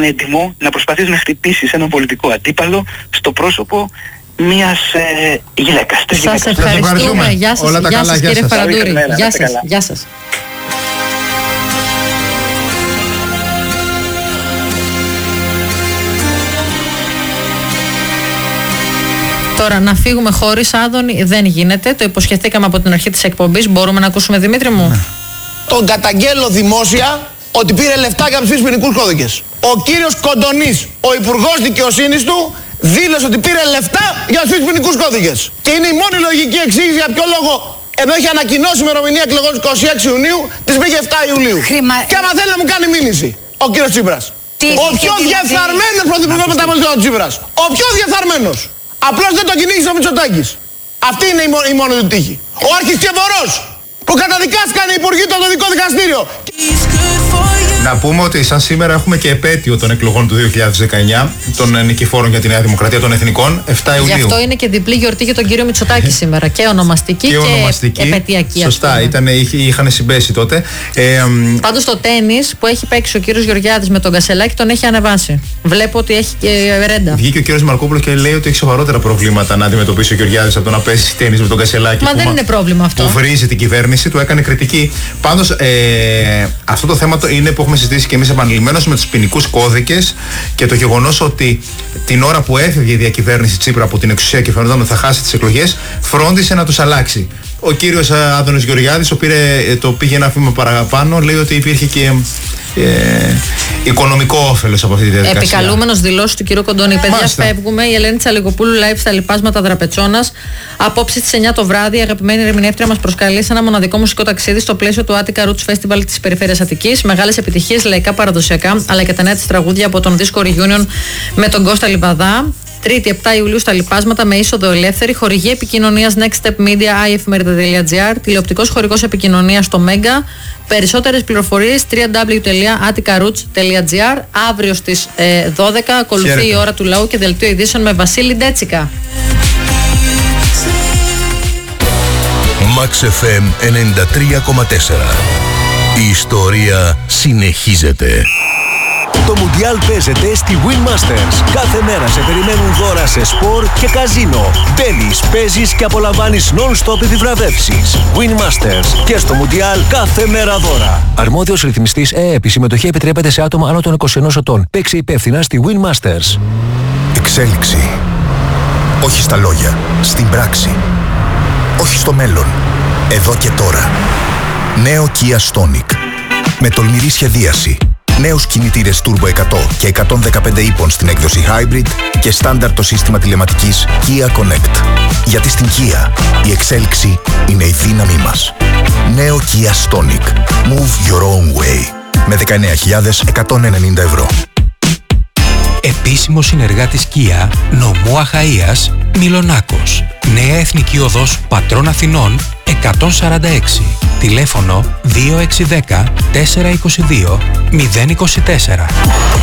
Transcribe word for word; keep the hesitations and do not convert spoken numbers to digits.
έτοιμο να προσπαθείς να χτυπήσεις έναν πολιτικό αντίπαλο στο πρόσωπο μιας ε, γυναίκας. Σας ευχαριστούμε. Γεια σας, γεια σας κύριε Φαραντούρη. Γεια σας. Γεια σας. Τώρα να φύγουμε χωρίς Άδωνη δεν γίνεται. Το υποσχεθήκαμε από την αρχή της εκπομπής. Μπορούμε να ακούσουμε, Δημήτρη μου? Ναι. Τον καταγγέλλω δημόσια ότι πήρε λεφτά για να ψηφίσει ποινικούς κώδικες. Ο κύριος Κοντονής, ο υπουργός δικαιοσύνης του, δήλωσε ότι πήρε λεφτά για να ψηφίσει ποινικούς κώδικες. Και είναι η μόνη λογική εξήγηση για ποιο λόγο, ενώ έχει ανακοινώσει η ημερομηνία εκλογών είκοσι έξι Ιουνίου, της πήγε επτά Ιουλίου. Χρημα... Και άμα θέλει να μου κάνει μήνυση, ο κύριος Τσίπρας. Τι, ο πιο διεφθαρμένος πρωθυπουργός μετά από τον Τσίπρας. Ο πιο διεφθαρμένος. Απλώς δεν τον κυνήγησε ο Μητσοτάκης. Αυτή είναι η, μό- η μόνη του τύχη. Ο αρχισκευωρός που καταδικάστηκαν οι υπουργοί του δικό δικαστήριο. Να πούμε ότι σαν σήμερα έχουμε και επέτειο των εκλογών του δύο χιλιάδες δεκαεννιά, των νικηφόρων για τη Νέα Δημοκρατία των Εθνικών, επτά Ιουλίου. Γι' αυτό είναι και διπλή γιορτή για τον κύριο Μητσοτάκη σήμερα. Και ονομαστική και, και, ονομαστική, και επαιτειακή. Σωστά, ήταν, είχαν συμπέσει τότε. Ε, Πάντως το τένις που έχει παίξει ο κύριος Γεωργιάδης με τον Κασελάκη τον έχει ανεβάσει. Βλέπω ότι έχει και ρέντα. Βγήκε ο κύριος Μαρκόπουλος και λέει ότι έχει σοβαρότερα προβλήματα να αντιμετωπίσει ο Γεωργιάδης από το να παίζει τένις με τον Κασελάκη. Μα δεν μα... είναι πρόβλημα αυτό. Που βρίζει την κυβέρνηση, του έκανε κριτική. Πάντως ε, αυτό το θέμα είναι που έχουμε συζητήσει και εμείς επανειλημμένως με τους ποινικούς κώδικες και το γεγονός ότι την ώρα που έφευγε η διακυβέρνηση Τσίπρα από την εξουσία και φαινόταν ότι θα χάσει τις εκλογές, φρόντισε να τους αλλάξει. Ο κύριος Άδωνης Γεωργιάδης, ο πήρε, το πήγε ένα βήμα παραπάνω, λέει ότι υπήρχε και ε, οικονομικό όφελος από αυτή τη διαδικασία. Επικαλούμενος δηλώσεις του κ. Κοντονή. Παιδιά, φεύγουμε. Η Ελένη Τσαλικοπούλου live στα λοιπάσματα Δραπετσόνας. Απόψε στις εννιά το βράδυ, η αγαπημένη ερμηνεύτρια μας προσκαλεί σε ένα μοναδικό μουσικό ταξίδι στο πλαίσιο του Attica Roots Festival της περιφέρειας Αττικής. Μεγάλες επιτυχίες, λαϊκά παραδοσιακά, αλλά και τα νέα της τραγούδια από τον δίσκο Reunion με τον Κώστα Λιβαδά. Τρίτη επτά Ιουλίου στα λοιπάσματα με είσοδο ελεύθερη. Χορηγή επικοινωνίας Next Step Media, iefmerida.gr. Τηλεοπτικός χορηγός επικοινωνίας στο Mega. Περισσότερες πληροφορίες double-u double-u double-u τελεία attica roots τελεία gr. Αύριο στις ε, δώδεκα ακολουθεί Χαίρετε. Η ώρα του λαού και δελτίο ειδήσεων με Βασίλη Ντέτσικα. Max εφ εμ ενενήντα τρία κόμμα τέσσερα. Η ιστορία συνεχίζεται. Το Μουντιάλ παίζεται στη Win Masters. Κάθε μέρα σε περιμένουν δώρα σε σπορ και καζίνο. Μπαίνεις, παίζεις και απολαμβάνεις non-stop επιβραβεύσεις. Win Masters και στο Μουντιάλ κάθε μέρα δώρα. Αρμόδιος ρυθμιστής ΕΕΠ. Η συμμετοχή επιτρέπεται σε άτομα άνω των είκοσι ενός ετών. Παίξε υπεύθυνα στη Win Masters. Εξέλιξη. Όχι στα λόγια, στην πράξη. Όχι στο μέλλον. Εδώ και τώρα. Νέο Kia Stonic. Με τολμηρή σχεδίαση. Νέους κινητήρες Turbo εκατό και εκατόν δεκαπέντε ύπων στην έκδοση Hybrid και στάνταρ το σύστημα τηλεματικής Kia Connect. Γιατί στην Kia η εξέλιξη είναι η δύναμή μας. Νέο Kia Stonic. Move your own way. Με δεκαεννέα χιλιάδες εκατόν ενενήντα ευρώ. Επίσημο συνεργάτης Kia, νομού Αχαΐας, Μιλονάκος. Νέα Εθνική Οδός Πατρών Αθηνών εκατόν σαράντα έξι. Τηλέφωνο δύο έξι ένα μηδέν τέσσερα δύο δύο μηδέν δύο τέσσερα.